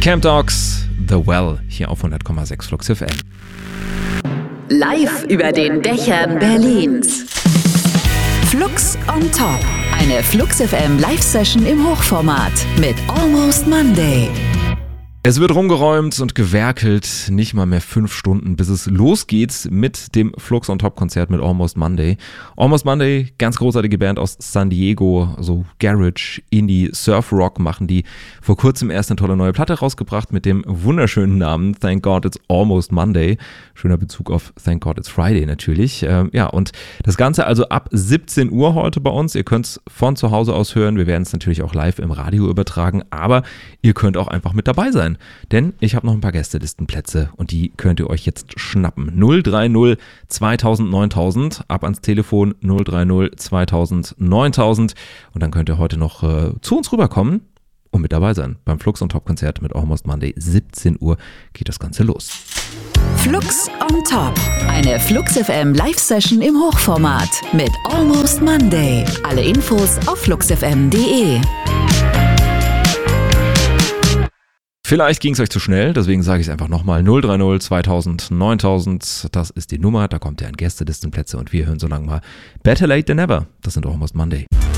Camp Dogs, The Well, hier auf 100,6 Flux FM. Live über den Dächern Berlins. Flux on Top. Eine Flux FM Live-Session im Hochformat mit Almost Monday. Es wird rumgeräumt und gewerkelt, nicht mal mehr 5 Stunden, bis es losgeht mit dem Flux on Top Konzert mit Almost Monday. Almost Monday, ganz großartige Band aus San Diego, so Garage, Indie, Surf Rock machen die. Vor kurzem erst eine tolle neue Platte rausgebracht mit dem wunderschönen Namen Thank God It's Almost Monday. Schöner Bezug auf Thank God It's Friday natürlich. Und das Ganze also ab 17 Uhr heute bei uns. Ihr könnt es von zu Hause aus hören. Wir werden es natürlich auch live im Radio übertragen, aber ihr könnt auch einfach mit dabei sein. Denn ich habe noch ein paar Gästelistenplätze und die könnt ihr euch jetzt schnappen. 030 2000 9000, ab ans Telefon 030 2000 9000 und dann könnt ihr heute noch zu uns rüberkommen und mit dabei sein. Beim Flux on Top Konzert mit Almost Monday, 17 Uhr geht das Ganze los. Flux on Top, eine Flux FM Live-Session im Hochformat mit Almost Monday. Alle Infos auf fluxfm.de. Vielleicht ging es euch zu schnell, deswegen sage ich es einfach nochmal. 030 2000 9000, das ist die Nummer, da kommt ihr an Gästelistenplätze und wir hören so lange mal Better Late Than Never. Das sind Almost Monday.